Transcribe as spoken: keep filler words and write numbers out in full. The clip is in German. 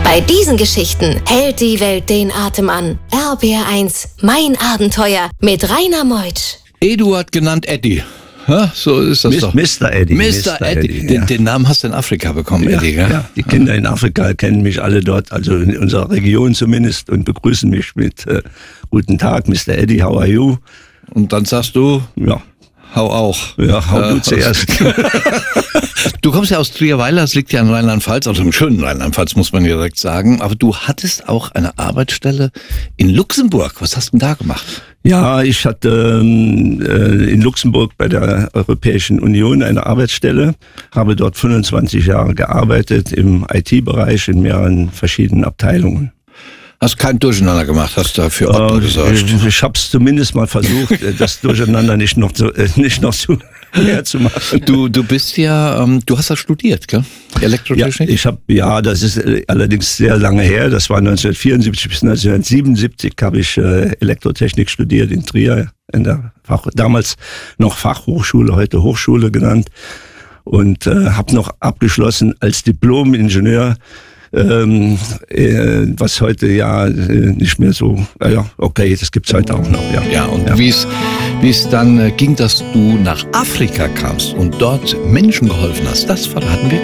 Bei diesen Geschichten hält die Welt den Atem an. R B R eins, mein Abenteuer mit Rainer Meutsch. Eduard genannt Eddie. Ja, so ist das Mis- doch. Mister Eddie. Mister Eddie. Eddie, den, ja. den Namen hast du in Afrika bekommen, Ja, Eddie, gell? ja, die Kinder in Afrika kennen mich alle dort, also in unserer Region zumindest, und begrüßen mich mit äh, Guten Tag, Mister Eddie, how are you? Und dann sagst du, Ja, hau auch. ja hau Äh, du zuerst. Du kommst ja aus Trierweiler, das liegt ja in Rheinland-Pfalz, also im schönen Rheinland-Pfalz, muss man direkt sagen. Aber du hattest auch eine Arbeitsstelle in Luxemburg. Was hast du denn da gemacht? Ja, ich hatte ähm, äh, in Luxemburg bei der Europäischen Union eine Arbeitsstelle, habe dort fünfundzwanzig Jahre gearbeitet im I T-Bereich in mehreren verschiedenen Abteilungen. Hast kein Durcheinander gemacht, hast dafür Ordnung Äh, gesorgt. ich ich habe es zumindest mal versucht, äh, das Durcheinander nicht noch zu, äh, nicht noch zu mehr zu machen. Du, du bist ja, ähm, du hast ja studiert, gell? Ja, Elektrotechnik? ich habe, ja, das ist äh, allerdings sehr lange her. Das war neunzehnhundertvierundsiebzig bis neunzehnhundertsiebenundsiebzig habe ich äh, Elektrotechnik studiert in Trier, in der Fach, damals noch Fachhochschule, heute Hochschule genannt, und äh, habe noch abgeschlossen als Diplom-Ingenieur. Ähm, äh, was heute ja äh, nicht mehr so, äh, ja, okay, das gibt's heute auch noch, ja. Ja, und Ja. wie es wie es dann äh, ging, dass du nach Afrika kamst und dort Menschen geholfen hast, das verraten wir